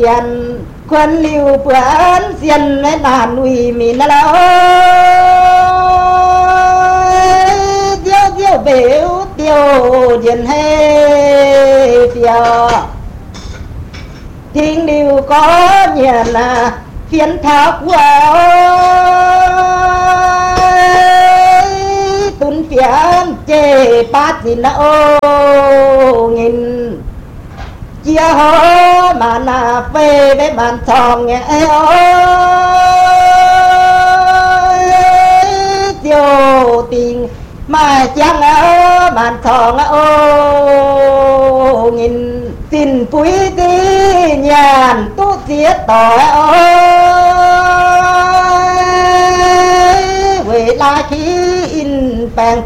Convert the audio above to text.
tiền quân liu bướn xiên với nàn nuôi mình là tiêu tiêu béo tiêu điện hay tiêu thiên điều có nhận là phiến thác wow tuấn phiến chê bát gì na ô nghìn chia hó mà na phê với bàn thòng nghe ơi tiêu tình mà chẳng ở bàn thòng ô nghìn xin quý tí nhàn tu tiết tỏi ơi về la khí in bèn